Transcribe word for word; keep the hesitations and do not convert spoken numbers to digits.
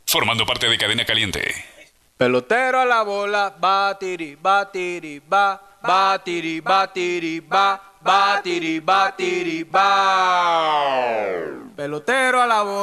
formando parte de Cadena Caliente. Pelotero a la bola, batiri, batiri, ba, batiri, batiri, ba, batiri, batiri, ba. Pelotero a la bola.